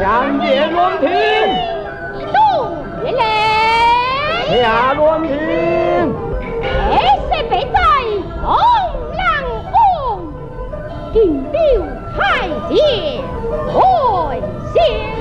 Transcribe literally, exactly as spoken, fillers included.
杨业乱平， 动月嘞， 下乱平， 黑色被在红浪宫，定丢太监，回乡。